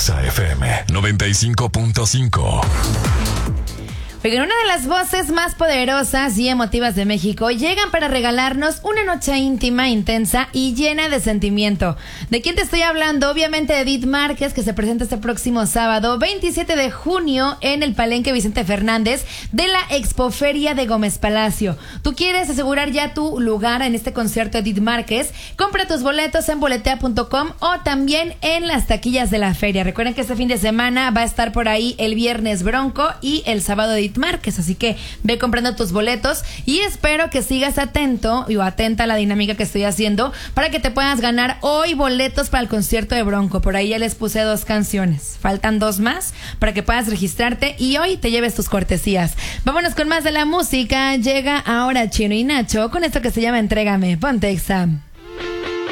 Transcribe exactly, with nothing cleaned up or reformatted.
Exa F M noventa y cinco punto cinco. Oigan, una de las voces más poderosas y emotivas de México llegan para regalarnos una noche íntima, intensa y llena de sentimiento. ¿De quién te estoy hablando? Obviamente de Edith Márquez, que se presenta este próximo sábado veintisiete de junio en el Palenque Vicente Fernández de la Expoferia de Gómez Palacio. ¿Tú quieres asegurar ya tu lugar en este concierto de Edith Márquez? Compra tus boletos en boletea punto com o también en las taquillas de la feria. Recuerden que este fin de semana va a estar por ahí el viernes Bronco y el sábado Edith Márquez, así que ve comprando tus boletos y espero que sigas atento o atenta a la dinámica que estoy haciendo para que te puedas ganar hoy boletos para el concierto de Bronco. Por ahí ya les puse dos canciones, faltan dos más para que puedas registrarte y hoy te lleves tus cortesías. Vámonos con más de la música. Llega ahora Chino y Nacho con esto que se llama Entrégame. Ponte Exa.